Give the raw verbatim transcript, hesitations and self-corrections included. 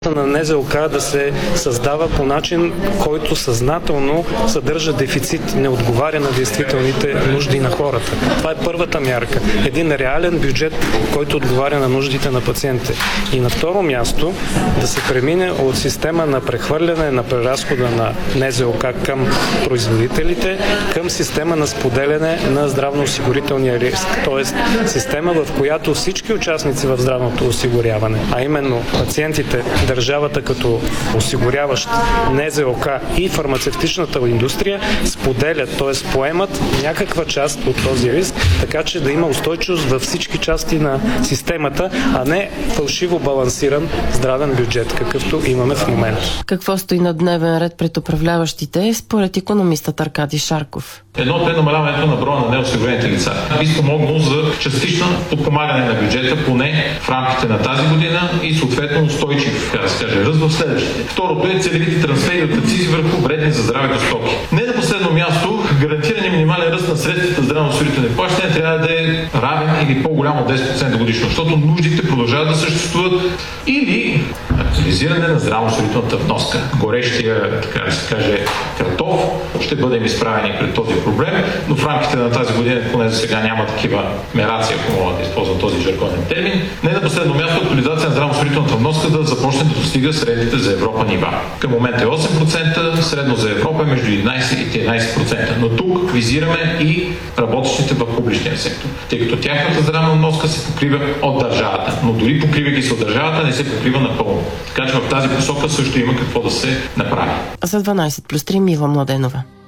на Н З О К да се създава по начин, който съзнателно съдържа дефицит, не отговаря на действителните нужди на хората. Това е първата мярка. Един реален бюджет, който отговаря на нуждите на пациентите. И на второ място да се премине от система на прехвърляне на преразхода на Н З О К към производителите, към система на споделяне на здравноосигурителния риск. Тоест система, в която всички участници в здравното осигуряване, а именно пациентите, държавата като осигуряващ Н З О К и фармацевтичната индустрия споделят, т.е. поемат някаква част от този риск, така че да има устойчивост във всички части на системата, а не фалшиво балансиран здравен бюджет, какъвто имаме в момента. Какво стои на дневен ред пред управляващите, според икономистът Аркадий Шарков? Едното е намаляването на броя на неосигурените лица. Би спомогнало за частично подпомагане на бюджета, поне в рамките на тази година и съответно устойчив, така да се каже, ръст в следващите. Второто е целевите трансфери от акцизи върху вредни за здравето стоки. Не на последно място, гарантиране минимален ръст на средствата за здравноосигурителни плащания трябва да е равен или по-голям от десет процента годишно, защото нуждите продължават да съществуват, или актуализиране на здравноосигурителната вноска. Горещия, така да се каже, картоф, ще бъдем изправени пред този проблем, но в рамките на тази година, поне за сега няма такива мераци, ако мога да използвам този жаргонен термин. Не на последно място, актуализация на здравноосигурителната вноска да започне да достига средните за Европа нива. Към момента е осем процента, средно за Европа е между единайсет и тринайсет процента. Но тук визираме и работещите в публичния сектор, тъй като тяхната здравна вноска се покрива от държавата, но дори покривайки се от държавата не се покрива напълно. Така че в тази посока също има какво да се направи. За дванайсет плюс три Мила Младенова.